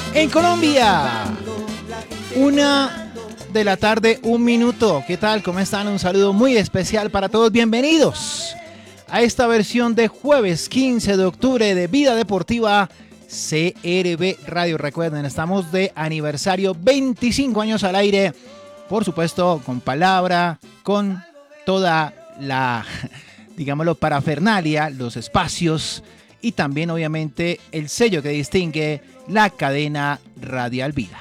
En Colombia, 1:00 p.m, 1 minuto. ¿Qué tal? ¿Cómo están? Un saludo muy especial para todos. Bienvenidos a esta versión de jueves 15 de octubre de Vida Deportiva CRB Radio. Recuerden, estamos de aniversario, 25 años al aire. Por supuesto, con palabra, con toda la, digámoslo, parafernalia, los espacios y también, obviamente, el sello que distingue la cadena Radial Vida.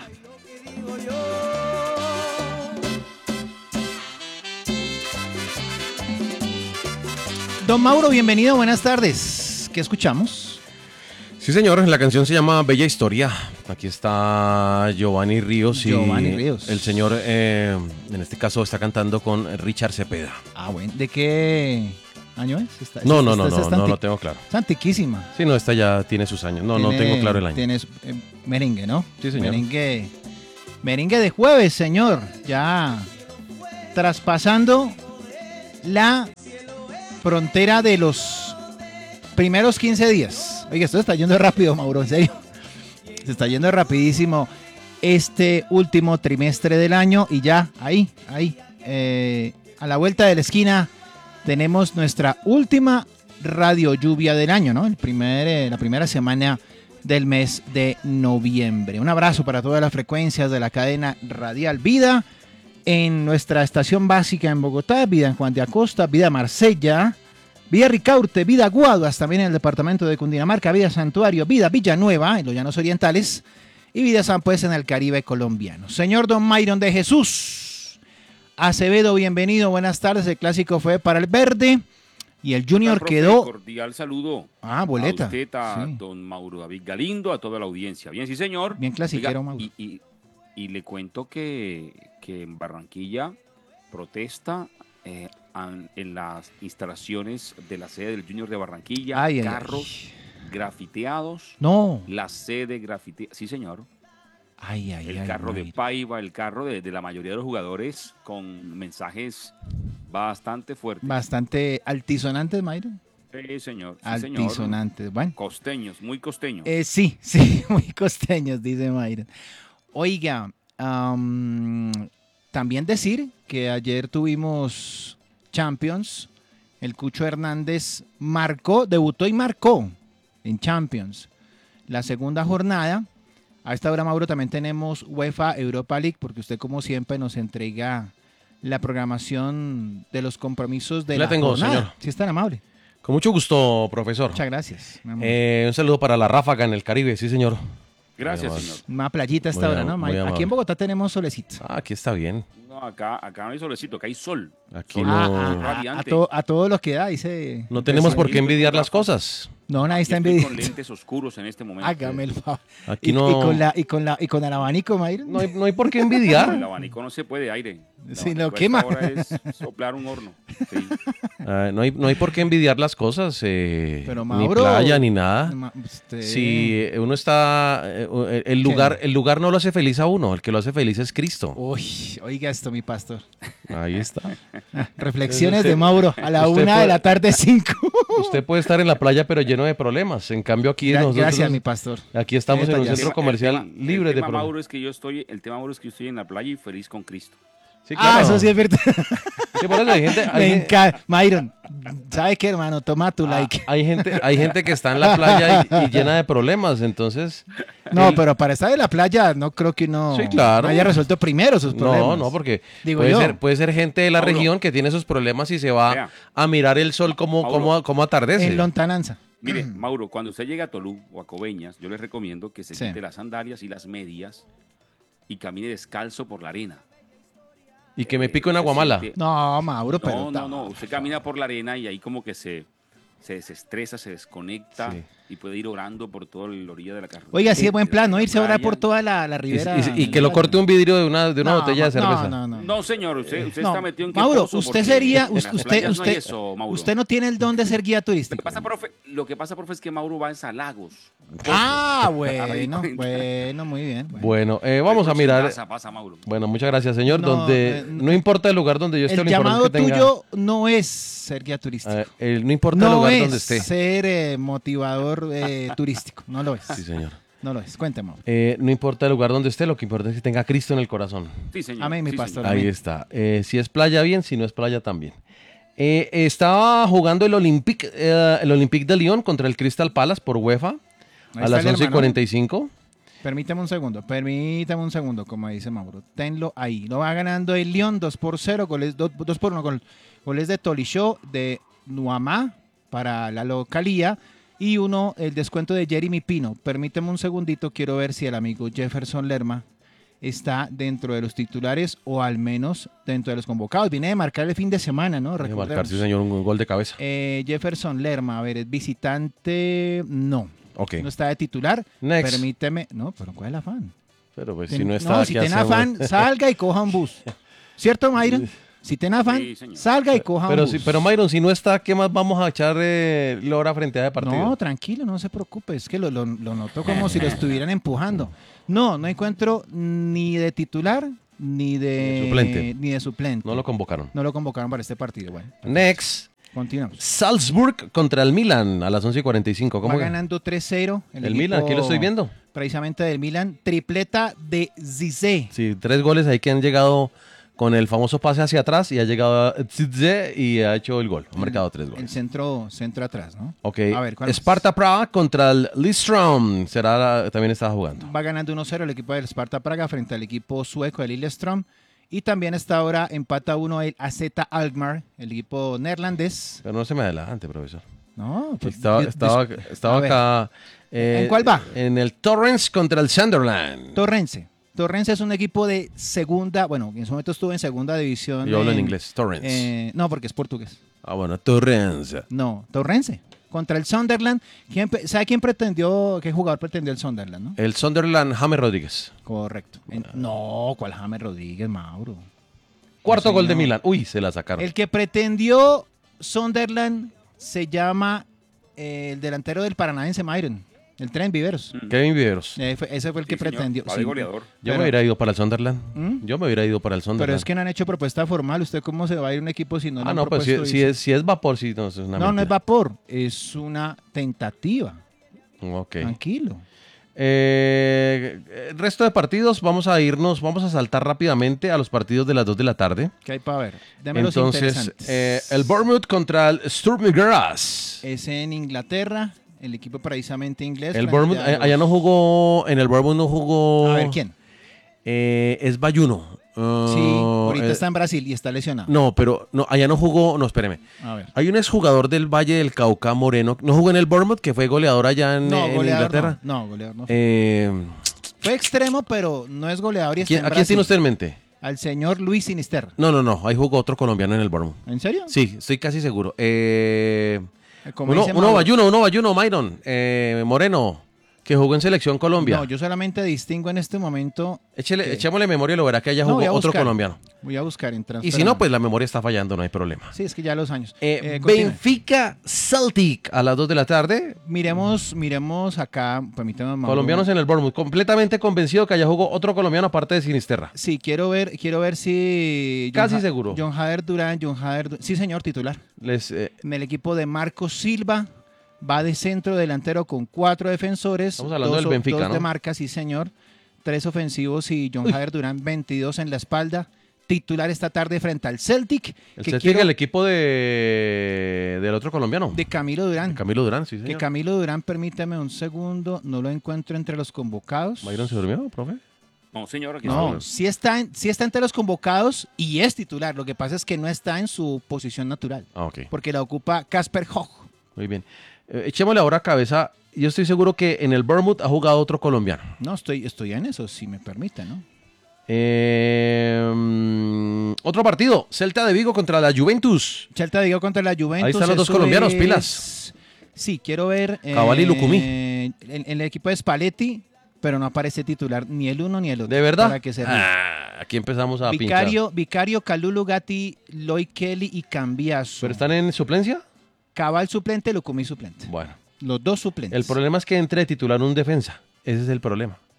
Don Mauro, bienvenido, buenas tardes. ¿Qué escuchamos? Sí, señor, la canción se llama Bella Historia. Aquí está Giovanni Ríos y el señor, en este caso, está cantando con Richard Cepeda. Ah, bueno. ¿De qué año es? No lo tengo claro. Es antiquísima. Sí, no, esta ya tiene sus años. No tengo claro el año. Tienes merengue, ¿no? Sí, señor. Merengue de jueves, señor. Ya traspasando la frontera de los primeros 15 días. Oiga, esto está yendo rápido, Mauro, en serio. Se está yendo rapidísimo este último trimestre del año y ya, ahí, a la vuelta de la esquina tenemos nuestra última radio lluvia del año, ¿no? La primera semana del mes de noviembre. Un abrazo para todas las frecuencias de la cadena Radial Vida en nuestra estación básica en Bogotá, Vida en Juan de Acosta, Vida Marsella, Vida Ricaurte, Vida Guaduas, también en el departamento de Cundinamarca, Vida Santuario, Vida Villanueva en los Llanos Orientales y Vida San Pues en el Caribe colombiano. Señor Don Mayron de Jesús Acevedo, bienvenido, buenas tardes. El clásico fue para el verde y el Junior quedó... Cordial saludo. Boleta. A usted, a don Mauro David Galindo, a toda la audiencia. Bien, sí, señor. Bien clasiquero, Mauro. Y le cuento que en Barranquilla protesta en las instalaciones de la sede del Junior de Barranquilla, carros grafiteados. No. La sede grafiteada. Sí, señor. El carro de Paiva, el carro de la mayoría de los jugadores con mensajes bastante fuertes. Bastante altisonantes, Mayron. Sí, señor. Sí, altisonantes, señor. Bueno. Costeños, muy costeños. Sí, muy costeños, dice Mayron. Oiga, también decir que ayer tuvimos Champions. El Cucho Hernández debutó y marcó en Champions. La segunda jornada. A esta hora, Mauro, también tenemos UEFA Europa League, porque usted, como siempre, nos entrega la programación de los compromisos de la jornada. Señor. Sí, es tan amable. Con mucho gusto, profesor. Muchas gracias. Un saludo para la Ráfaga en el Caribe, sí, señor. Gracias, señor. Una playita a esta hora, ¿no? Aquí en Bogotá tenemos solecito. Aquí está bien. No, acá no hay solecito, acá hay sol. Aquí a todos los que da, dice. No tenemos por qué envidiar las cosas. No, nadie está envidiando. Con lentes oscuros en este momento. Hágame el favor. Aquí no. Y con el abanico, Mayron. No hay por qué envidiar. El abanico no se puede aire. Si lo quema. Ahora es soplar un horno. Sí. No hay por qué envidiar las cosas. Pero, Mauro, ni playa ni nada. Si uno está, el lugar no lo hace feliz a uno. El que lo hace feliz es Cristo. Uy, oiga esto, mi pastor. Ahí está. Reflexiones de Mauro a la 1:05 p.m. Usted puede estar en la playa, pero lleno de problemas. En cambio, aquí nosotros... Gracias, mi pastor. Aquí estamos en un centro comercial libre de problemas. El tema, Mauro, es que yo estoy en la playa y feliz con Cristo. Sí, claro. Eso sí es verdad. Sí, por eso hay gente... Me encanta. Mayron, ¿sabe qué, hermano? Toma tu like. Hay gente que está en la playa y llena de problemas, entonces... No, pero para estar en la playa no creo que uno haya resuelto primero sus problemas. No, porque puede ser gente de la región que tiene sus problemas y se va a mirar el sol como atardece. En lontananza. Mire, Mauro, cuando usted llega a Tolú o a Coveñas, yo les recomiendo que se quite las sandalias y las medias y camine descalzo por la arena. Y que me pique una guamala. No, Mauro, pero... No. Usted camina por la arena y ahí como que se desestresa, se desconecta y puede ir orando por toda la orilla de la carretera. Oiga, sí es buen plan, ¿no? Irse a orar por toda la ribera. Y que lo corte un vidrio de una botella de cerveza. No, señor, usted está metido en Mauro, usted no tiene el don de ser guía turístico. Lo que pasa, profe, es que Mauro va a Lagos. Bueno, muy bien. Bueno, vamos a mirar. Pasa, Mauro. Bueno, muchas gracias, señor. No importa el lugar donde yo esté. El llamado tuyo no es ser guía turístico. No importa el lugar donde esté. Ser motivador turístico, no lo es. Sí, señor. No lo es, cuénteme. No importa el lugar donde esté, lo que importa es que tenga Cristo en el corazón. Sí, señor. Amén, mi pastor. Ahí está. Si es playa, bien, si no es playa, también. Estaba jugando el Olympique de Lyon contra el Crystal Palace por UEFA a las 11:45. Permítame un segundo, como dice Mauro. Tenlo ahí. Lo va ganando el Lyon 2-0, goles 2-1, goles de Tolisso, de Nuamá para la localía y el descuento de Jeremy Pino. Permíteme un segundito, quiero ver si el amigo Jefferson Lerma está dentro de los titulares o al menos dentro de los convocados. Viene de marcar el fin de semana, ¿no? Viene de marcar, sí, señor, un gol de cabeza. Jefferson Lerma, a ver, es visitante, no. Okay. No está de titular. Next. Permíteme. No, pero ¿cuál es el afán? Pero pues si no está, si tiene afán, salga y coja un bus. ¿Cierto, Myron? Si tiene afán, salga y coja un bus. Pero Myron, si no está, ¿qué más vamos a echar lora frente a ese partido? No, tranquilo, no se preocupe. Es que lo noto como si lo estuvieran empujando. No encuentro ni de titular ni de suplente. No lo convocaron. No lo convocaron para este partido. Bueno. Next. Continuamos. Salzburg contra el Milan a las 11:45. Va ganando 3-0. El Milan, aquí lo estoy viendo. Precisamente del Milan. Tripleta de Zizé. Sí, 3 goles ahí que han llegado con el famoso pase hacia atrás y ha llegado Zizé y ha hecho el gol. Ha marcado 3 goles. El centro atrás, ¿no? Ok. A ver, ¿cuál Sparta Praga contra el Lillestrøm. También estaba jugando. Va ganando 1-0 el equipo del Sparta Praga frente al equipo sueco del Lillestrøm. Y también está ahora empata 1 el AZ Alkmaar, el equipo neerlandés. Pero no se me adelante, profesor. No, pues, estaba acá. ¿En cuál va? En el Torrens contra el Sunderland. Torrense es un equipo de segunda, bueno, en su momento estuvo en segunda división. Yo hablo en inglés, Torrens. No, porque es portugués. Ah, bueno, Torrens. No, Torrense. Contra el Sunderland. ¿Sabe qué jugador pretendió el Sunderland, no? El Sunderland, James Rodríguez. Correcto. No, ¿cuál James Rodríguez, Mauro? Cuarto gol de Milan. Uy, se la sacaron. El que pretendió Sunderland se llama el delantero del Paranaense, Myron. El Tren Viveros. Kevin Viveros. Ese fue el que pretendió. Sí, goleador. Yo me hubiera ido para el Sunderland. Pero es que no han hecho propuesta formal. ¿Usted cómo se va a ir a un equipo si no han pues si es vapor, sí, no es una mentira. No es vapor. Es una tentativa. Ok. Tranquilo. El resto de partidos vamos a saltar rápidamente a los partidos de las 2 de la tarde. ¿Qué hay para ver? Deme los Entonces, interesantes. el Bournemouth contra el Sturm Graz. Es en Inglaterra. El equipo precisamente inglés. El Bournemouth, allá no jugó, en el Bournemouth no jugó. A ver, ¿quién? Es Bayuno. Sí, ahorita está en Brasil y está lesionado. No, pero allá no jugó, no, espéreme. A ver. Hay un exjugador del Valle del Cauca, Moreno, no jugó en el Bournemouth, que fue goleador allá en Inglaterra. No, goleador no. Fue extremo, pero no es goleador y está en ¿A quién tiene usted en mente? Al señor Luis Sinisterra. No, ahí jugó otro colombiano en el Bournemouth. ¿En serio? Sí, estoy casi seguro. Uno Bayuno, Myron, Moreno, que jugó en Selección Colombia. No, yo solamente distingo en este momento. Echémosle memoria y lo verá que allá jugó otro colombiano. Voy a buscar en transfer. Y si no, pues la memoria está fallando, no hay problema. Sí, es que ya los años. Benfica Celtic a las 2 de la tarde. Miremos acá, permítame, Mauro. Colombianos en el Bournemouth. Completamente convencido que allá jugó otro colombiano aparte de Sinisterra. Sí, quiero ver si... Casi seguro. John Hader Durán. Sí, señor, titular. En el equipo de Marcos Silva. Va de centro delantero con 4 defensores. Estamos hablando del Benfica, 2 de marca, sí señor. 3 ofensivos y John Hader Durán 22 en la espalda. Titular esta tarde frente al Celtic. El equipo del otro colombiano. De Camilo Durán. Sí, señor. Que Camilo Durán, permítame un segundo, no lo encuentro entre los convocados. ¿Mayron se durmió, profe? No, señor. Aquí sí está entre los convocados y es titular. Lo que pasa es que no está en su posición natural. Ok. Porque la ocupa Kasper Hoch. Muy bien. Echémosle ahora cabeza. Yo estoy seguro que en el Bournemouth ha jugado otro colombiano. No, estoy en eso, si me permite, ¿no? Otro partido. Celta de Vigo contra la Juventus. Celta de Vigo contra la Juventus. Ahí están los dos colombianos, pilas. Sí, quiero ver. Cabal y Lucumí. En el equipo de Spalletti, pero no aparece titular ni el uno ni el otro. ¿De verdad? Para que se aquí empezamos a Vicario, Calulu, Gatti, Loy Kelly y Cambiaso. ¿Pero están en suplencia? Cabal suplente, Lucumí suplente. Bueno. Los dos suplentes. El problema es que entre titular un defensa. Ese es el problema.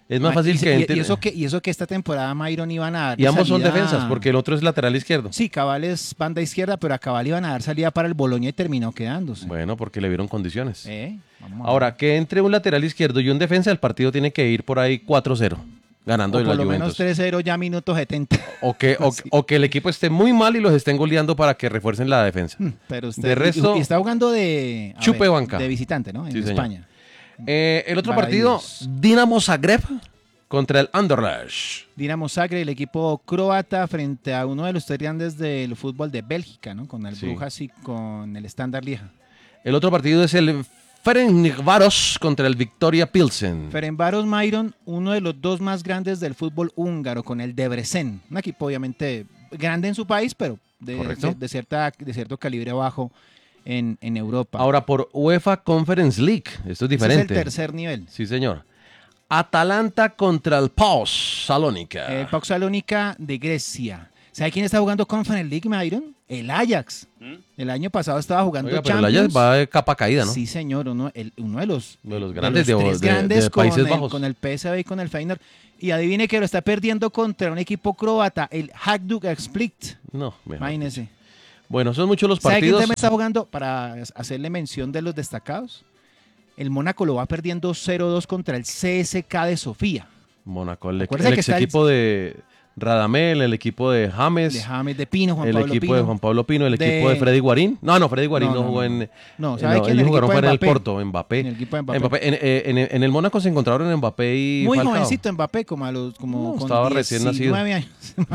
Es más fácil que entre. Y eso que esta temporada Myron iban a dar. Y ambos son defensas, porque el otro es lateral izquierdo. Sí, Cabal es banda izquierda, pero a Cabal iban a dar salida para el Boloña y terminó quedándose. Bueno, porque le vieron condiciones. Vamos Ahora, que entre un lateral izquierdo y un defensa, el partido tiene que ir por ahí 4-0, ganando o en la por lo Juventus. menos 3-0 ya minuto 70. O que el equipo esté muy mal y los estén goleando para que refuercen la defensa. Pero usted, de resto, y está jugando de banca. De visitante, ¿no? En España. El otro partido, Dinamo Zagreb contra el Anderlecht. Dinamo Zagreb, el equipo croata, frente a uno de los tres grandes del fútbol de Bélgica, ¿no? Con el Brujas y con el Standard Lieja. El otro partido es el Ferencváros contra el Victoria Pilsen. Ferencváros, Myron, uno de los dos más grandes del fútbol húngaro, con el Debrecen. Un equipo obviamente grande en su país, pero de cierto calibre bajo en Europa. Ahora, por UEFA Conference League, esto es diferente. Ese es el tercer nivel. Sí, señor. Atalanta contra el PAOK Salónica. El PAOK Salónica de Grecia. ¿Sabe quién está jugando Conference League, Myron? El Ajax. El año pasado estaba jugando pero Champions. el Ajax va de capa caída, ¿no? Sí, señor. Uno de los grandes de Países Bajos. Con el PSV y con el Feyenoord. Y adivine que lo está perdiendo contra un equipo croata, el Hajduk Split. No, mejor. Imagínese. Bueno, son muchos los ¿Sabe partidos. quién también está jugando? Para hacerle mención de los destacados. El Mónaco lo va perdiendo 0-2 contra el CSKA de Sofía. Mónaco, el ex equipo de Radamel, el equipo de James. De Pino, Juan Pablo Pino, el equipo de Freddy Guarín. No, Freddy Guarín no jugó en... No, ¿sabe quién? Ellos jugaron en el Porto, Mbappé. En el equipo de Mbappé. En el Mónaco se encontraron Mbappé y muy Falcao. Jovencito Mbappé, con estaba recién nacido. 19 años.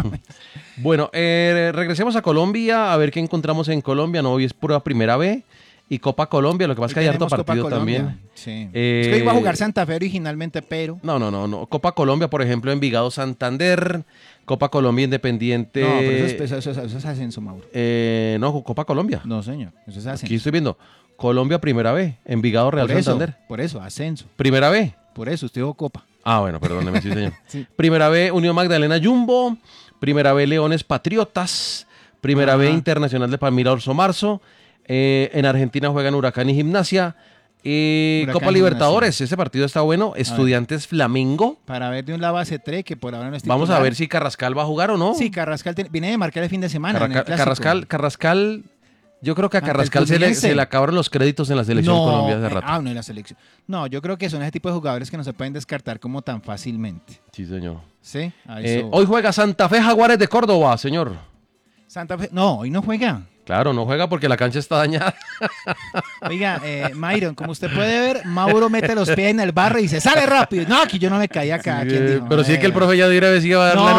Bueno, regresemos a Colombia, a ver qué encontramos en Colombia. No, hoy es pura primera B. Y Copa Colombia, lo que pasa es que hay harto partido también. Sí. Es que iba a jugar Santa Fe originalmente, pero... No. Copa Colombia, por ejemplo, Envigado Santander, Copa Colombia Independiente... No, pero eso es ascenso, Mauro. No, Copa Colombia. No, señor, eso es ascenso. Aquí estoy viendo, Colombia Primera B, Envigado Real Santander. Por eso, ascenso. Primera B. Por eso, usted dijo Copa. Ah, bueno, perdóneme, sí, señor. Sí. Primera B, Unión Magdalena Jumbo, Primera B, Leones Patriotas, Primera B, Internacional de Palmira Orso Marzo. En Argentina juegan Huracán y Gimnasia. Copa Libertadores, ese partido está bueno. Estudiantes Flamengo. Para ver de un lado a C3, que por ahora no es titular. Vamos a ver si Carrascal va a jugar o no. Sí, Carrascal viene de marcar el fin de semana. Carrascal, yo creo que a Carrascal se le acabaron los créditos en la selección Colombia hace rato. No en la selección. No, yo creo que son ese tipo de jugadores que no se pueden descartar como tan fácilmente. Sí, señor. Sí. Hoy juega Santa Fe Jaguares de Córdoba, señor. Santa Fe. No, hoy no juega. Claro, no juega porque la cancha está dañada. Oiga, Myron, como usted puede ver, Mauro mete los pies en el barro y se sale rápido. No, aquí yo no me caí acá. Sí, pero sí que el profe ya dirá si iba a dar la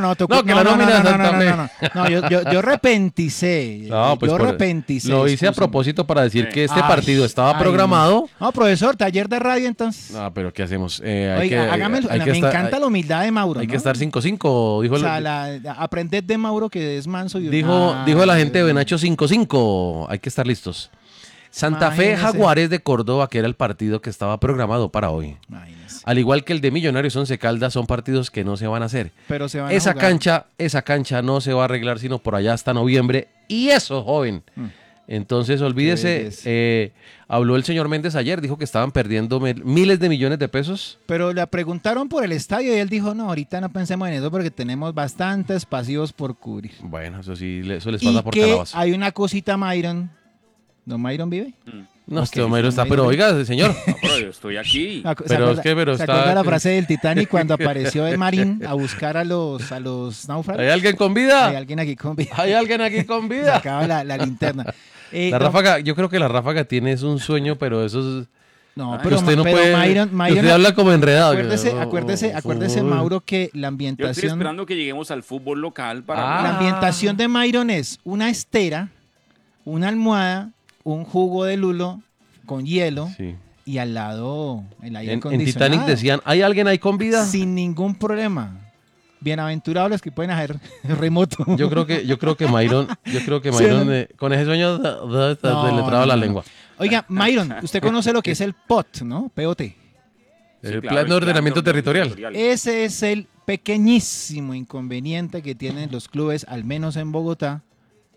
nómina. No, yo repenticé. Lo hice a propósito para decir que este partido estaba programado. No, profesor, taller de radio entonces. No, pero ¿qué hacemos? Oiga, hágame, me encanta la humildad de Mauro. Hay que estar 5-5, dijo. O sea, aprended de Mauro que es manso. Dijo la gente de Benacho 5-5, hay que estar listos. Santa Fe Jaguares de Córdoba, que era el partido que estaba programado para hoy. Imagínese. Al igual que el de Millonarios Once Caldas, son partidos que no se van a hacer. Pero se van esa cancha no se va a arreglar sino por allá hasta noviembre. Y eso, joven. Entonces, olvídese, habló el señor Méndez ayer, dijo que estaban perdiendo miles de millones de pesos. Pero le preguntaron por el estadio y él dijo, no, ahorita no pensemos en eso porque tenemos bastantes pasivos por cubrir. Bueno, eso sí, eso les pasa por calabazo. Hay una cosita, Myron. ¿Don Myron vive? No, okay, Myron está, pero oiga, señor. No, pero yo estoy aquí. ¿Se acuerda la frase del Titanic cuando apareció el Marín a buscar a los náufragos? ¿Hay alguien con vida? Hay alguien aquí con vida. ¿Hay alguien aquí con vida? Sacaba la linterna. La ráfaga, yo creo que la ráfaga tiene un sueño, pero eso es... No, pero usted no puede... Myron, usted habla como enredado. Acuérdese, Mauro, que la ambientación... Yo estoy esperando que lleguemos al fútbol local para... La ambientación de Myron es una estera, una almohada, un jugo de lulo con hielo y al lado el aire acondicionado. En Titanic decían, ¿hay alguien ahí con vida? Sin ningún problema. Bienaventurados los que pueden hacer remoto. Yo creo que Myron, con ese sueño le traba la lengua. Oiga, Myron, usted conoce lo que es el POT, ¿no? POT. El Plan de Ordenamiento Territorial. Ese es el pequeñísimo inconveniente que tienen los clubes, al menos en Bogotá,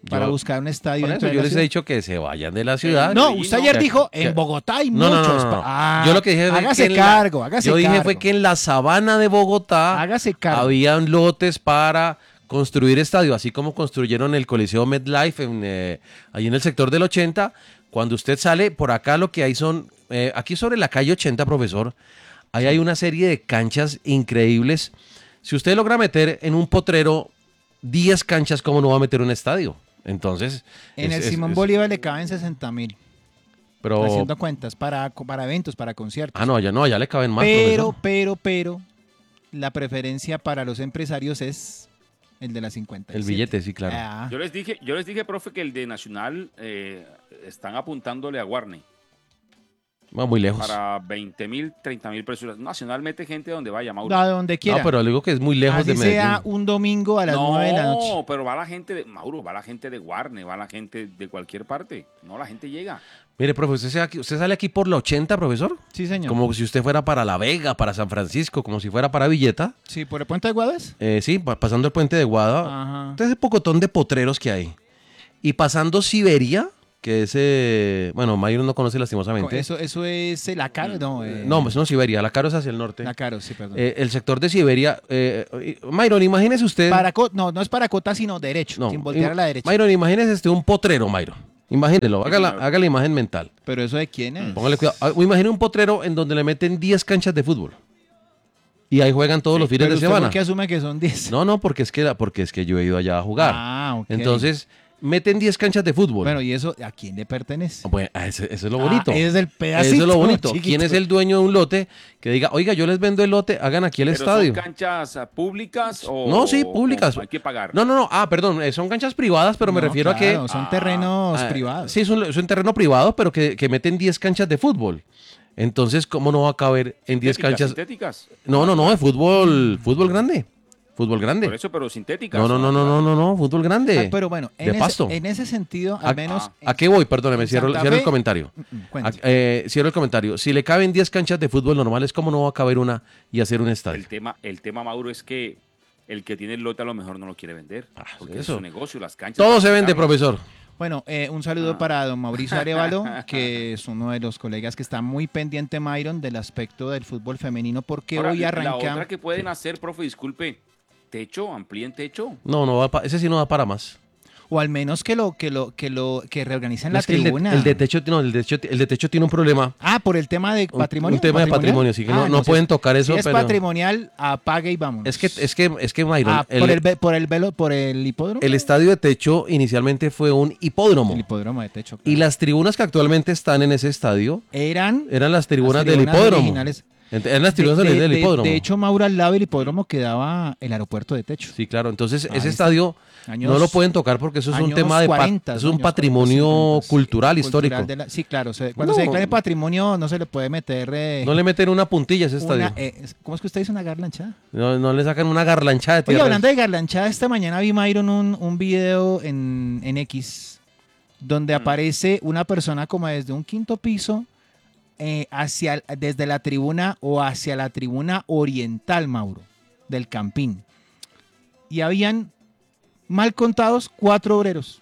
para buscar un estadio. Por eso yo les he dicho que se vayan de la ciudad. No, usted ayer dijo, en Bogotá hay muchos. Yo lo que dije hágase cargo. Yo dije fue que en la sabana de Bogotá habían lotes para construir estadio, así como construyeron el Coliseo MetLife ahí en el sector del 80. Cuando usted sale, por acá lo que hay son, aquí sobre la calle 80, profesor, ahí hay una serie de canchas increíbles. Si usted logra meter en un potrero 10 canchas, ¿cómo no va a meter un estadio? Entonces... En el Simón Bolívar le caben 60.000. Pero haciendo cuentas, para eventos, para conciertos. Ah, no, ya le caben más. Pero, la preferencia para los empresarios es el de la 57. El billete, sí, claro. Yo les dije, profe, que el de Nacional están apuntándole a Warner. Va muy lejos. Para 20.000, 30.000 personas. Nacional mete gente donde vaya, Mauro. A donde quiera. No, pero le digo que es muy lejos así de Medellín. sea un domingo a las 9 de la noche. No, pero va la gente de Mauro, va la gente de Warner, va la gente de cualquier parte. No, la gente llega. Mire, profe, ¿usted sale aquí por la 80, profesor? Sí, señor. Como si usted fuera para La Vega, para San Francisco, como si fuera para Villeta. Sí, ¿por el puente de Guadas? Sí, pasando el puente de Guada. Ajá. Entonces, ese pocotón de potreros que hay. Y pasando Siberia, que es, bueno, Mayron no conoce lastimosamente. Eso es La Caro, no. No, no Siberia, La Caro es hacia el norte. La Caro, sí, perdón. El sector de Siberia. Mayron, imagínese usted. No es para cota, sino derecho, sin voltear a la derecha. Mayron, imagínese usted un potrero, Mayron. Imagínelo, haga la imagen mental. ¿Pero eso de quién es? Póngale cuidado. Imagine un potrero en donde le meten 10 canchas de fútbol. Y ahí juegan todos los fines de semana. ¿Por qué asume que son 10? No, porque es que yo he ido allá a jugar. Ah, ok. Entonces, meten 10 canchas de fútbol. Bueno, ¿y eso a quién le pertenece? Bueno, eso es lo bonito. Es el pedacito. Eso es lo bonito. Chiquito. ¿Quién es el dueño de un lote que diga, oiga, yo les vendo el lote, hagan aquí el estadio? ¿Son canchas públicas o...? No, sí, públicas. O hay que pagar. No. Perdón, son canchas privadas, pero me refiero a que... son terrenos privados. Sí, es un terreno privado, pero que meten 10 canchas de fútbol. Entonces, ¿cómo no va a caber en 10 canchas? ¿Sintéticas? No, de fútbol grande. Fútbol grande. Por eso, pero sintéticas. No, fútbol grande. Pero bueno, pasto. En ese sentido, al menos... ¿A qué voy? Perdóneme, cierro el comentario. Cierro el comentario. Si le caben 10 canchas de fútbol normales, ¿cómo no va a caber una y hacer un estadio? El tema, Mauro, es que el que tiene el lote a lo mejor no lo quiere vender. Porque es su negocio, las canchas... Todo se vende, profesor. Bueno, un saludo para don Mauricio Arevalo, que es uno de los colegas que está muy pendiente, Mayron, del aspecto del fútbol femenino, porque ahora, hoy arranca... La otra que pueden hacer, profe, disculpe, techo, amplíen techo. No, ese sí no da para más. O al menos que reorganicen la tribuna. El de techo tiene un problema. Por el tema de patrimonio. Un tema de patrimonio, sí que no pueden tocar eso. Si es patrimonial, apague y vamos. Es que Mayron. Por el hipódromo. El estadio de techo inicialmente fue un hipódromo. El hipódromo de techo. Claro. Y las tribunas que actualmente están en ese estadio eran las tribunas del hipódromo. Originales. Eran las tribunas del hipódromo. De hecho, Mauro, al lado del hipódromo quedaba el aeropuerto de techo. Sí, claro. Entonces, ese estadio no lo pueden tocar porque eso es un tema de 40, es un patrimonio cultural, histórico. Sí, claro. Cuando se declare patrimonio no se le puede meter... no le meten una puntilla a ese estadio. ¿Cómo es que usted dice una garlanchada? No le sacan una garlanchada de tierra. Oye, hablando de garlanchada, esta mañana vi, Mayron, un video en X donde aparece una persona como desde un quinto piso desde la tribuna o hacia la tribuna oriental, Mauro, del Campín. Y habían mal contados 4 obreros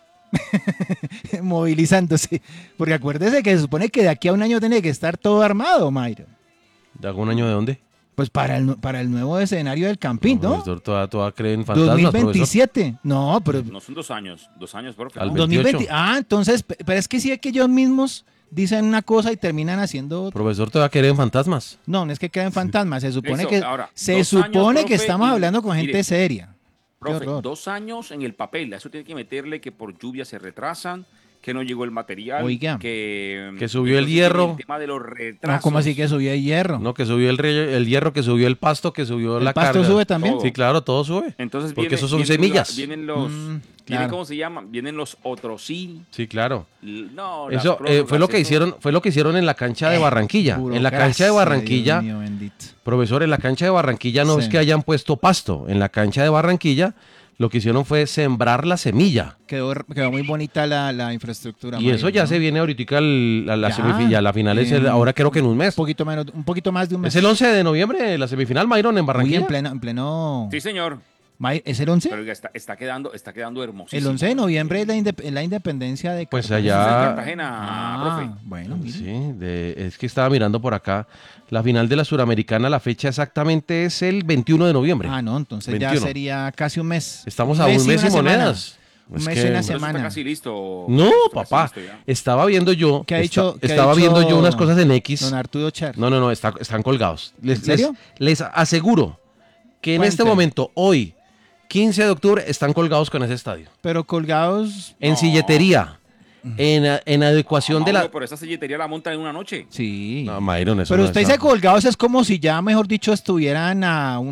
movilizándose. Porque acuérdese que se supone que de aquí a un año tiene que estar todo armado, Mayro. ¿De algún año de dónde? Pues para el nuevo escenario del Campín, ¿no? Toda creen fantasmas, 2027. Profesor. No, pero... No son 2 años, profe. Al 2020. Entonces, pero es que sí es que ellos mismos dicen una cosa y terminan haciendo otra. Profesor, todavía creen fantasmas. No es que creen fantasmas. Se supone ahora, que estamos hablando con gente seria. Profe, 2 años en el papel. Eso tiene que meterle que por lluvia se retrasan, que no llegó el material. Oiga. Que subió el hierro. El tema de los retrasos. No, ¿cómo así que subió el hierro? No, que subió el hierro, que subió el pasto, que subió la carga. ¿El pasto sube también? Sí, claro, todo sube. Entonces porque esos son semillas. Vienen los... ¿Cómo se llaman? Vienen los otros sí. Sí, claro. No, eso fue lo que hicieron en la cancha de Barranquilla. En la cancha de Barranquilla, Dios mío, bendito. Profesor, en la cancha de Barranquilla no es que hayan puesto pasto. En la cancha de Barranquilla lo que hicieron fue sembrar la semilla. Quedó muy bonita la infraestructura. Y eso ya se viene ahorita la final es ahora creo que en un mes. Un poquito más de un mes. Es el 11 de noviembre la semifinal, Mayron, en Barranquilla. En pleno... Sí, señor. ¿Es el 11? Pero está quedando hermosísimo. El 11 de noviembre es la independencia de Pues Cartagena. allá... Cartagena, profe. Bueno, mire. Sí, es que estaba mirando por acá. La final de la Suramericana, la fecha exactamente es el 21 de noviembre. No, entonces 21. ya sería casi un mes. Estamos a un mes y monedas. Un mes y una semana. Está casi listo. No, Está papá. casi listo ya. Estaba viendo yo. ¿Qué ha dicho? Estaba viendo yo unas cosas en X. Don Arturo Char. No, están colgados. ¿En serio? Les aseguro que en este Cuente. momento, hoy, 15 de octubre, están colgados con ese estadio. Pero colgados. En silletería, en adecuación de la... Pero esa silletería la montan en una noche. Sí. No, Myron, eso Pero no usted es dice algo. colgados es como si ya, mejor dicho, estuvieran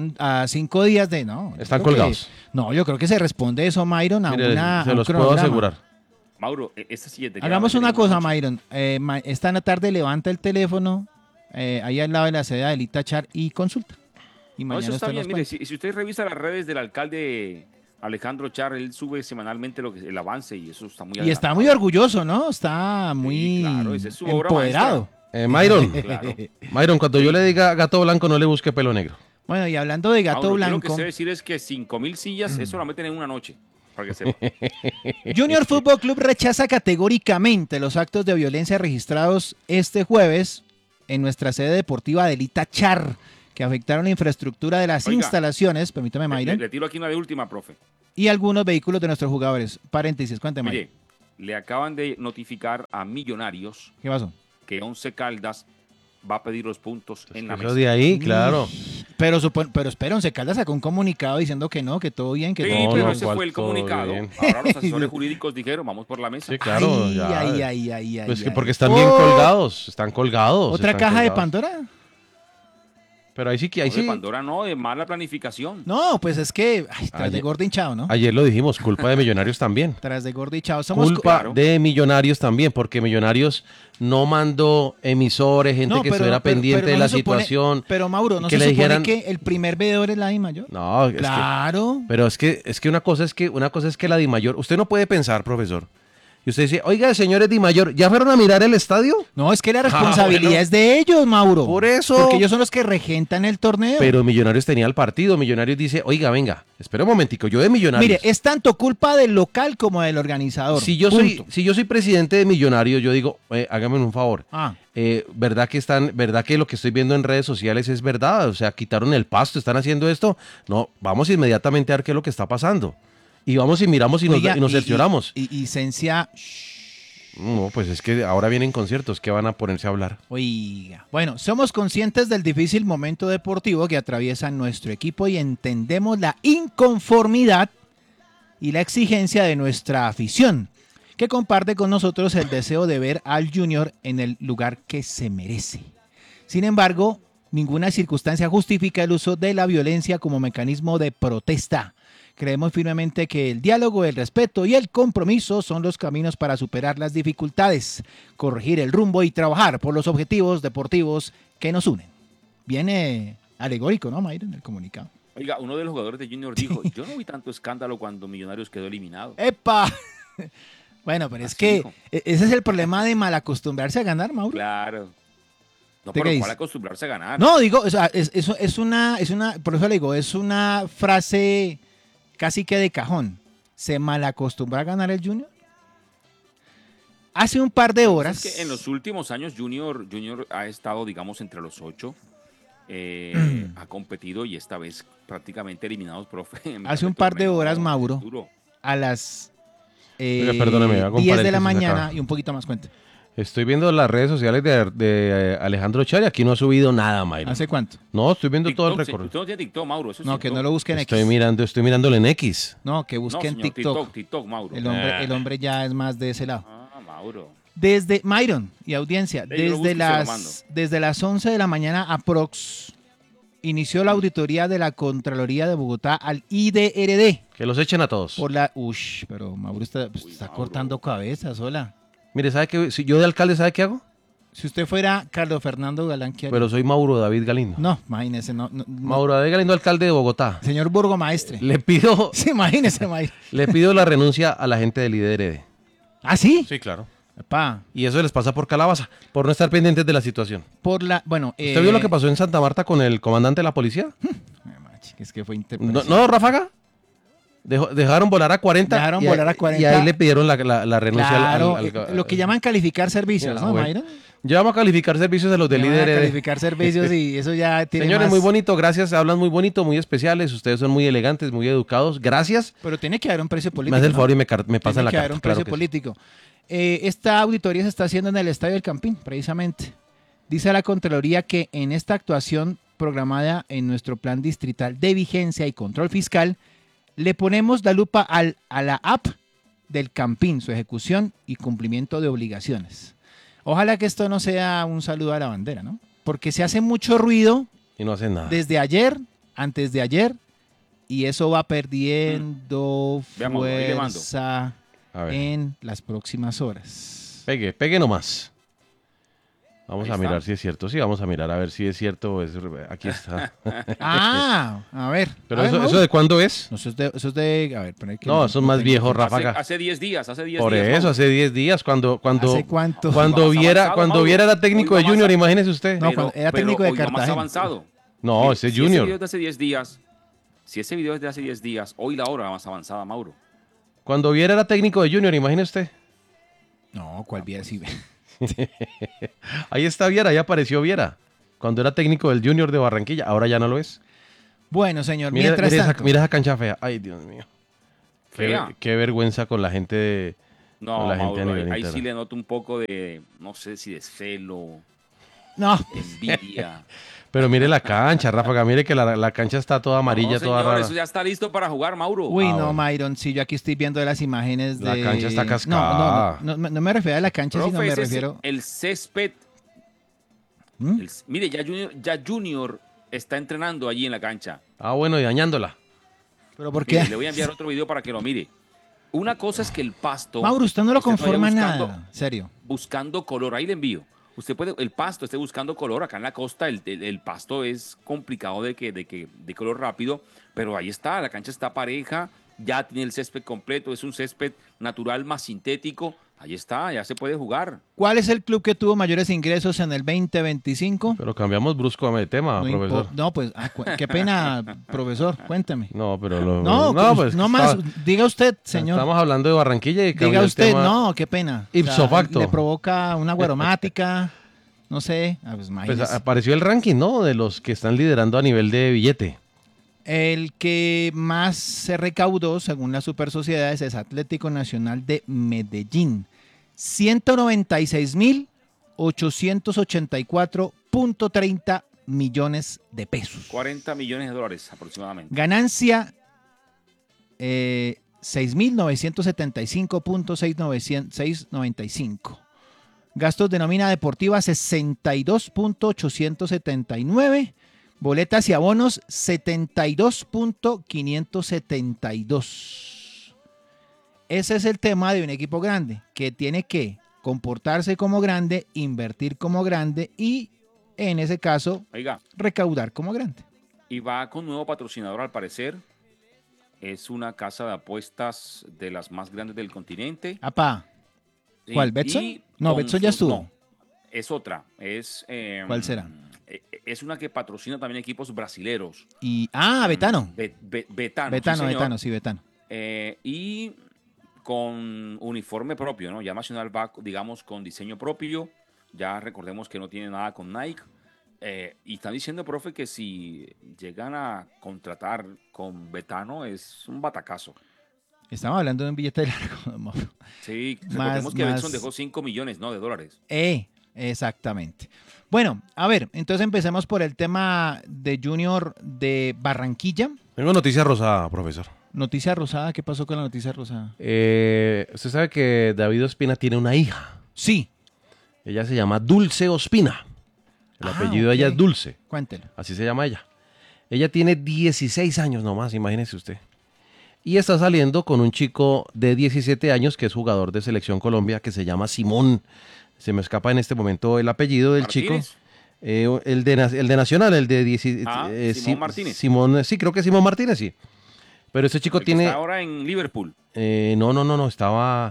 a 5 días de... No. yo Están creo que- colgados. No, yo creo que se responde eso, Myron, a Mire, a se un los puedo cronograma. asegurar. Mauro, esta silletería... Hagamos la una meten en cosa, noche. Myron. Esta tarde levanta el teléfono ahí al lado de la sede de Elita Char y consulta. Y No, mañana eso está usted bien. nos Mire, cuenta. si usted revisa las redes del alcalde Alejandro Char, él sube semanalmente el avance y eso está muy Y está muy orgulloso, ¿no? Está muy claro, esa es su obra empoderado. Myron, Claro. Myron, cuando yo le diga gato blanco, no le busque pelo negro. Bueno, y hablando de gato Mauro, yo lo blanco, que sé decir es que 5.000 sillas, eso la meten en una noche. Para que sepa. Junior Fútbol Club rechaza categóricamente los actos de violencia registrados este jueves en nuestra sede deportiva de Elita Char, que afectaron la infraestructura de las Oiga. instalaciones, permítame, Myron, Le tiro aquí una de última, profe. y algunos vehículos de nuestros jugadores. Paréntesis, cuénteme. Mire, le acaban de notificar a Millonarios ¿Qué pasó? que 11 Caldas va a pedir los puntos en la Eso mesa. de ahí, claro. Pero espera, Once Caldas sacó un comunicado diciendo que no, que todo bien, que Sí, todo pero no, ese ¿cuál fue el todo comunicado. bien? Ahora los asesores jurídicos dijeron, vamos por la mesa. Sí, claro. Ay, ya. ay, Pues que ay. porque están bien colgados. Están colgados. ¿Otra están caja de colgados. Pandora? Pero ahí sí que... Ahí No, de sí. Pandora no, de mala planificación. No, pues es que tras de Ayer- gordo hinchado, ¿no? Ayer lo dijimos, culpa de Millonarios también. Tras de gordo hinchado. Somos Culpa claro. de Millonarios también, porque Millonarios no mandó emisores, gente No, que estuviera pendiente pero de no la se supone- situación. Pero Mauro, y ¿no que se le supone dijeran- que el primer veedor es la I mayor? No, es que, Claro. pero es que una cosa es que la DIMAYOR, usted no puede pensar, profesor. Y usted dice, oiga, señores DIMAYOR, ¿ya fueron a mirar el estadio? No, es que la responsabilidad bueno. es de ellos, Mauro. Por eso. Porque ellos son los que regentan el torneo. Pero Millonarios tenía el partido. Millonarios dice, oiga, venga, espera un momentico, yo de Millonarios. Mire, es tanto culpa del local como del organizador. si yo soy presidente de Millonarios, yo digo, hágame un favor. Ah, ¿Verdad que lo que estoy viendo en redes sociales es verdad? O sea, quitaron el pasto, están haciendo esto. No, vamos inmediatamente a ver qué es lo que está pasando. Y vamos y miramos y oiga, nos cercioramos. Y Cencia, No, pues es que ahora vienen conciertos que van a ponerse a hablar. oiga. Bueno, somos conscientes del difícil momento deportivo que atraviesa nuestro equipo y entendemos la inconformidad y la exigencia de nuestra afición, que comparte con nosotros el deseo de ver al Junior en el lugar que se merece. Sin embargo, ninguna circunstancia justifica el uso de la violencia como mecanismo de protesta. Creemos firmemente que el diálogo, el respeto y el compromiso son los caminos para superar las dificultades, corregir el rumbo y trabajar por los objetivos deportivos que nos unen. Viene alegórico, ¿no, Mayra, en el comunicado? Oiga, uno de los jugadores de Junior dijo, yo no vi tanto escándalo cuando Millonarios quedó eliminado. ¡Epa! Bueno, pero es Así que dijo. ese es el problema de mal acostumbrarse a ganar, Mauro. Claro. No, ¿Usted qué pero dice? ¿cuál acostumbrarse a ganar? No, digo, o sea, es una, por eso le digo, es una frase casi que de cajón. ¿Se malacostumbra a ganar el Junior? Hace un par de horas. Es que en los últimos años Junior ha estado, digamos, entre los 8. Ha competido y esta vez prácticamente eliminados, profe. en Hace un el par de torneo. horas, Es Mauro. duro. A las Oiga, perdóneme, hago un 10 de la paréntesis mañana acá. y un poquito más cuenta. Estoy viendo las redes sociales de Alejandro Char y aquí no ha subido nada, Mayra. ¿Hace cuánto? No, estoy viendo todo el TikTok, recorrido. usted no tiene TikTok, Mauro. Eso es No, que TikTok. no lo busquen en Estoy X. mirándolo en X. No, que busquen No, señor, TikTok. TikTok, Mauro. El hombre ya es más de ese lado. Ah, Mauro. Desde Myron y audiencia, yo lo busco y se lo mando. desde las 11 de la mañana aprox inició la auditoría de la Contraloría de Bogotá al IDRD. Que los echen a todos. Por la pero Mauro está Mauro. cortando cabezas, hola. Mire, ¿sabe qué? Si yo de alcalde, ¿sabe qué hago? Si usted fuera Carlos Fernando Galán, ¿qué haría? Pero soy Mauro David Galindo. No, imagínese, no. Mauro David Galindo, alcalde de Bogotá. Señor Burgomaestre. Le pido, Sí, imagínese, Mayra. le pido la renuncia a la gente del IDRD. ¿Ah, sí? Sí, claro. Epá, Y eso les pasa por calabaza, por no estar pendientes de la situación. bueno. ¿Usted vio lo que pasó en Santa Marta con el comandante de la policía? Es que fue ¿No, Ráfaga? Dejaron volar a 40. Dejaron volar a 40. Y ahí le pidieron la renuncia claro, al lo que llaman calificar servicios, ¿no, Mayra? Llevamos a calificar servicios de los de líderes. Calificar servicios y eso ya tiene Señores, más... muy bonito, gracias. Hablan muy bonito, muy especiales. Ustedes son muy elegantes, muy educados. Gracias. Pero tiene que haber un precio político. Me hace el favor y me pasa la carta. Tiene que haber un precio político. Esta auditoría se está haciendo en el Estadio del Campín, precisamente. Dice la Contraloría que en esta actuación programada en nuestro plan distrital de vigencia y control fiscal, le ponemos la lupa a la app del Campín, su ejecución y cumplimiento de obligaciones. Ojalá que esto no sea un saludo a la bandera, ¿no? Porque se hace mucho ruido y no hacen nada. Desde ayer, antes de ayer, y eso va perdiendo fuerza en las próximas horas. Pegue nomás. Vamos a mirar si es cierto. Sí, vamos a mirar a ver si es cierto. Aquí está. A ver. ¿Pero eso de cuándo es? No, eso es de a ver, no, eso es más viejo, Ráfaga. Hace 10 días. Por eso, hace 10 días. Cuando ¿Hace cuánto? Cuando viera era técnico de Junior, imagínese usted. No, cuando era técnico de Cartagena. Más avanzado. No, ese es Junior. Si ese video es de hace 10 días, hoy la hora más avanzada, Mauro. Cuando Viera era técnico de Junior, imagine usted. No, ¿cuál Viera? Sí. Ahí está Viera, ahí apareció Viera. Cuando era técnico del Junior de Barranquilla, ahora ya no lo es. Bueno, señor, mira esa cancha fea. Ay, Dios mío. Qué vergüenza con la gente de... No, la gente Mauro, ahí sí le noto un poco de, no sé si de celo, envidia. Pero mire la cancha, Ráfaga, mire que la cancha está toda amarilla, no, toda rara. Eso ya está listo para jugar, Mauro. Uy, no, Myron, sí, yo aquí estoy viendo las imágenes de... La cancha está cascada. No me refiero a la cancha, sino me refiero... El césped... mire, ya Junior está entrenando allí en la cancha. Bueno, y dañándola. ¿Pero por qué? Le voy a enviar otro video para que lo mire. Una cosa es que el pasto... Mauro, usted no lo conforma nada, serio. Buscando color, ahí le envío. Usted puede, el pasto esté buscando color, acá en la costa el pasto es complicado de color rápido, pero ahí está, la cancha está pareja, ya tiene el césped completo, es un césped natural más sintético, ahí está, ya se puede jugar. ¿Cuál es el club que tuvo mayores ingresos en el 2025? Pero cambiamos brusco de tema, profesor. No, pues, qué pena, profesor, cuénteme. No, pero no más, diga usted, señor. Estamos hablando de Barranquilla y diga usted, no, qué pena. Ipso facto. Le provoca una guaromática, no sé. Pues apareció el ranking, ¿no? De los que están liderando a nivel de billete. El que más se recaudó, según las super sociedades, es Atlético Nacional de Medellín. 196.884.30 millones de pesos. 40 millones de dólares aproximadamente. Ganancia 6.975.695. Gastos de nómina deportiva 62.879. Boletas y abonos 72.572. Ese es el tema de un equipo grande, que tiene que comportarse como grande, invertir como grande y, en ese caso, recaudar como grande. Y va con nuevo patrocinador al parecer. Es una casa de apuestas de las más grandes del continente. Apá. ¿Cuál? ¿Betson? No, Betson ya estuvo. No, es otra. ¿Cuál será? Es una que patrocina también equipos brasileros. Betano. Betano, sí, Betano. Y con uniforme propio, ¿no? Ya Nacional va, digamos, con diseño propio. Ya recordemos que no tiene nada con Nike. Y están diciendo, profe, que si llegan a contratar con Betano es un batacazo. Estamos hablando de un billete largo. Sí, recordemos que Benson dejó 5 millones, ¿no? de dólares. Exactamente. Bueno, a ver, entonces empecemos por el tema de Junior de Barranquilla. Tengo noticia rosada, profesor. ¿Noticia rosada? ¿Qué pasó con la noticia rosada? Usted sabe que David Ospina tiene una hija. Sí. Ella se llama Dulce Ospina. El apellido de ella es Dulce. Cuéntelo. Así se llama ella. Ella tiene 16 años nomás, imagínese usted. Y está saliendo con un chico de 17 años que es jugador de Selección Colombia que se llama Simón. Se me escapa en este momento el apellido del ¿Martínez? Chico. El de Nacional, el de Simón Martínez. Sí, creo que Simón Martínez, sí. Pero ese chico tiene... Está ahora en Liverpool. No, estaba...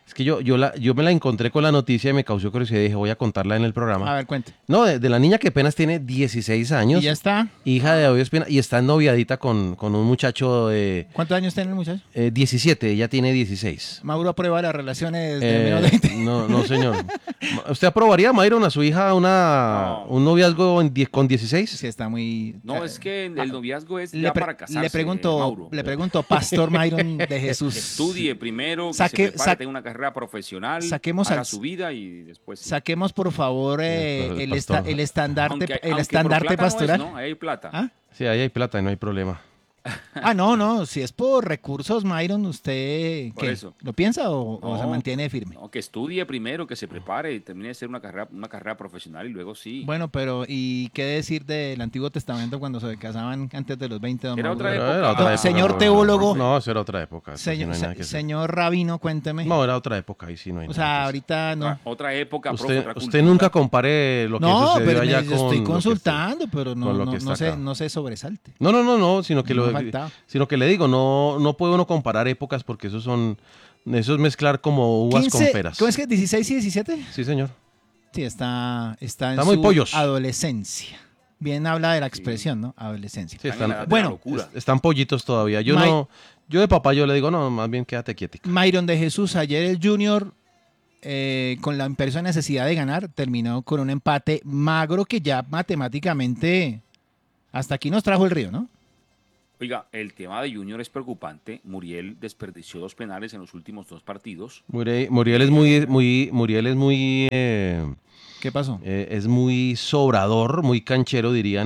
Es que yo me la encontré con la noticia y me causó curiosidad y dije, voy a contarla en el programa. A ver, cuente. No, de la niña que apenas tiene 16 años. ¿Y ya está? Hija de David Ospina y está noviadita con un muchacho de... ¿Cuántos años tiene el muchacho? 17, ella tiene 16. Mauro aprueba las relaciones de menos de 20. No, señor. ¿Usted aprobaría, Myron, a su hija un noviazgo con 16? Sí, está muy... No, es que el noviazgo es ya para casarse, Mauro. Le pregunto, Pastor Myron de Jesús. Estudie primero, que se prepare, tenga una carrera profesional, haga su vida y después... Saquemos, por favor, el estandarte pastoral. No, ahí hay plata. ¿Ah? Sí, ahí hay plata y no hay problema. No, si es por recursos, Myron, ¿usted por eso. lo piensa o se mantiene firme? No, que estudie primero, que se prepare y termine de hacer una carrera profesional y luego sí. Bueno, pero ¿y qué decir del Antiguo Testamento cuando se casaban antes de los 20? Era otra época. Señor teólogo. No, eso era otra época. Señor rabino, cuénteme. No, era otra época, ahí sí no hay nada. O sea, ahorita no. Otra época, usted nunca compare lo que sucedió allá con... estoy consultando, pero no se sobresalte. No, sino que le digo, no puede uno comparar épocas porque eso es mezclar como uvas con peras. ¿Cómo es que 16 y 17? Sí, señor. Sí, está en muy su pollos. Adolescencia. Bien habla de la expresión, ¿no? Adolescencia. Sí, bueno, están pollitos todavía. Yo de papá yo le digo, no, más bien quédate quietica. Myron de Jesús, ayer el Junior, con la imperiosa necesidad de ganar, terminó con un empate magro que ya matemáticamente hasta aquí nos trajo el río, ¿no? Oiga, el tema de Junior es preocupante. Muriel desperdició 2 penales en los últimos 2 partidos. Muriel es muy ¿Qué pasó? Es muy sobrador, muy canchero, dirían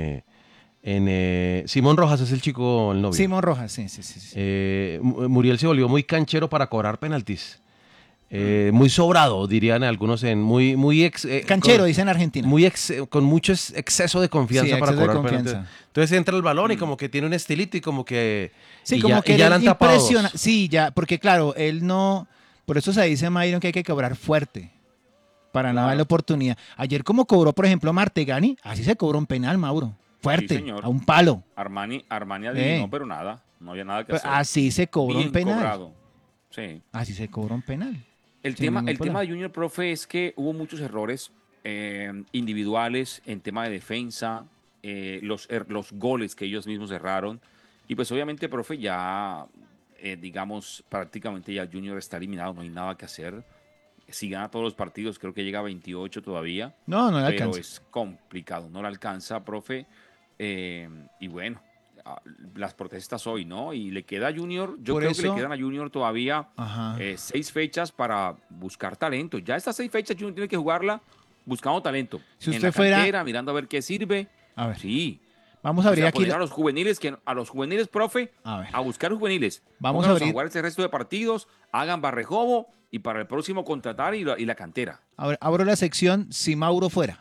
Simón Rojas es el chico, el novio. Simón Rojas, sí. Muriel se volvió muy canchero para cobrar penaltis. Muy sobrado, dirían algunos, canchero, dicen en Argentina. Con mucho exceso de confianza para cobrar penaltis. Entonces entra el balón y como que tiene un estilito y como que... Sí, como que ya le han tapado. Sí, ya, porque claro, él no... Por eso se dice, Myron, que hay que cobrar fuerte para no darle oportunidad. Ayer como cobró, por ejemplo, Martegani, así se cobró un penal, Mauro. Fuerte, sí, a un palo. Armani adivinó, pero nada, no había nada que hacer. Así se cobró un penal. Cobrado. Sí. Así se cobró un penal. El tema de Junior, profe, es que hubo muchos errores individuales en tema de defensa, los goles que ellos mismos erraron. Y pues obviamente, profe, ya, digamos, prácticamente ya Junior está eliminado, no hay nada que hacer. Si gana todos los partidos, creo que llega a 28 todavía. No le alcanza. Pero es complicado, no le alcanza, profe. Y bueno, las protestas hoy, ¿no? Y le queda a Junior, yo creo que le quedan a Junior todavía 6 fechas para buscar talento. Ya estas 6 fechas Junior tiene que jugarla buscando talento. Si usted en la fuera... cantera, mirando a ver qué sirve. A ver. Sí. Vamos a abrir aquí a los juveniles, profe, a buscar juveniles. Vamos a jugar ese resto de partidos, hagan barrejobo y para el próximo contratar y la cantera. Abro la sección si Mauro fuera.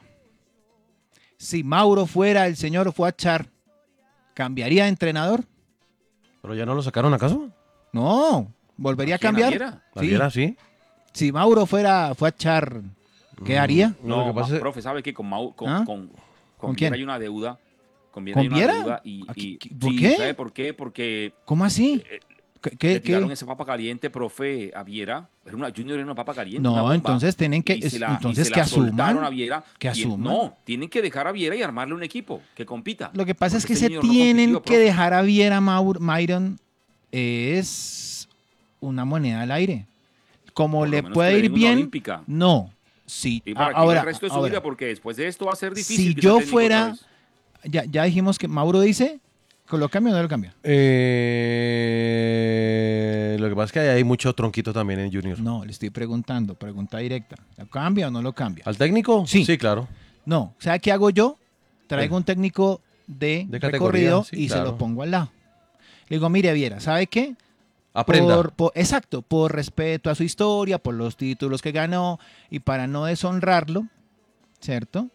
Si Mauro fuera, el señor Fuachar, ¿cambiaría de entrenador? ¿Pero ya no lo sacaron acaso? No, volvería a cambiar. Sí. Si Mauro fuera Fuachar, ¿qué haría? No, profe, ¿sabe qué? Con quién hay una deuda. ¿Con Viera? ¿Por qué? ¿Sabe por qué? Porque... ¿Cómo así? Le tiraron esa papa caliente, profe, a Viera. Junior era una papa caliente. No, entonces tienen que... Entonces que asuman. A Viera, no, tienen que dejar a Viera y armarle un equipo que compita. Lo que pasa es que se tienen que dejar a Viera, Myron, es una moneda al aire. Como le puede ir bien, olímpica. No. Sí. Y para ahora, el resto de su vida, porque después de esto va a ser difícil. Si yo fuera... Ya dijimos que Mauro dice, ¿lo cambia o no lo cambia? Lo que pasa es que hay mucho tronquito también en Junior. No, le estoy preguntando, pregunta directa. ¿Lo cambia o no lo cambia? ¿Al técnico? Sí, claro. No, ¿sabe qué hago yo? Traigo un técnico de recorrido y se lo pongo al lado. Le digo, mire, Viera, ¿sabe qué? Aprenda. Exacto, por respeto a su historia, por los títulos que ganó y para no deshonrarlo, ¿cierto?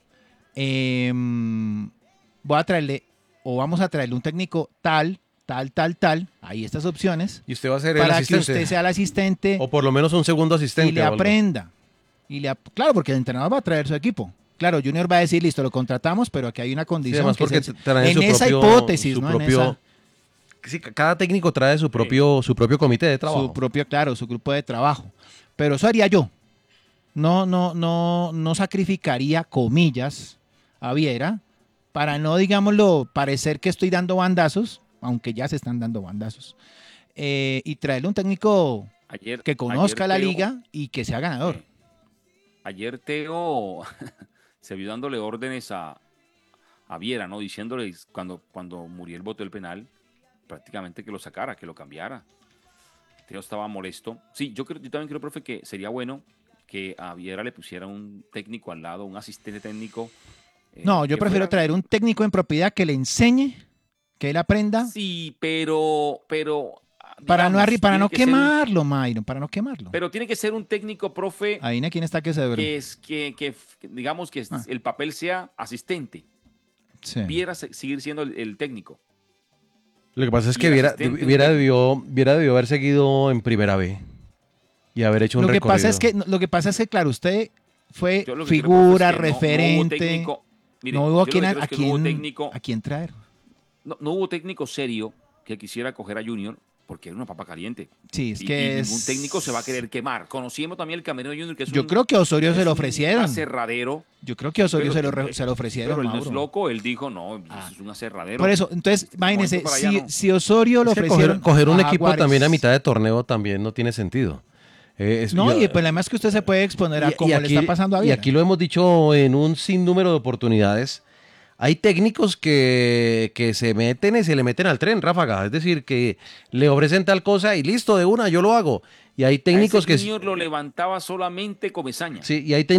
Vamos a traerle un técnico tal, ahí estas opciones. Y usted va a ser el asistente. Para que usted sea el asistente. O por lo menos un segundo asistente. Y le aprenda. Claro, porque el entrenador va a traer su equipo. Claro, Junior va a decir, listo, lo contratamos, pero aquí hay una condición. Sí, porque en esa hipótesis, ¿no? Sí, cada técnico trae su propio comité de trabajo. Su propio grupo de trabajo. Pero eso haría yo. No sacrificaría, comillas, a Viera para no, digámoslo, parecer que estoy dando bandazos, aunque ya se están dando bandazos, y traerle un técnico que conozca la liga y que sea ganador. Ayer Teo se vio dándole órdenes a Viera, ¿no? Diciéndole cuando Muriel votó el penal, prácticamente que lo sacara, que lo cambiara. Teo estaba molesto. Sí, yo también creo, profe, que sería bueno que a Viera le pusiera un técnico al lado, un asistente técnico. No, yo prefiero traer un técnico en propiedad que le enseñe, que él aprenda. Sí, pero digamos, para no quemarlo, Mayron, para no quemarlo. Pero tiene que ser un técnico, profe. Ahí no, ¿quién está que se duerme? Que digamos que el papel sea asistente. Sí. Viera seguir siendo el técnico. Lo que pasa es que Viera debió haber seguido en Primera B y haber hecho un recorrido. Lo que pasa es que, claro, usted fue figura, referente. No hubo a quién traer. No hubo técnico serio que quisiera coger a Junior porque era una papa caliente. Sí, ningún técnico se va a querer quemar. Conocimos también el camerino de Junior, que es Yo creo que a Osorio se lo ofrecieron. Un aserradero. Yo creo que a Osorio se lo ofrecieron. Pero él no es loco, él dijo, no, es un aserradero. Por eso, entonces, imagínense, si Osorio lo ofrecieron. Coger un equipo Juárez también a mitad de torneo también no tiene sentido. Y pues además que usted se puede exponer a cómo le está pasando a Viera. Y aquí lo hemos dicho en un sinnúmero de oportunidades. Hay técnicos que se meten y se le meten al tren, ráfaga. Es decir, que le ofrecen tal cosa y listo, de una, yo lo hago. Y hay técnicos que... El Junior lo levantaba solamente Comesaña. Sí, y hay técnicos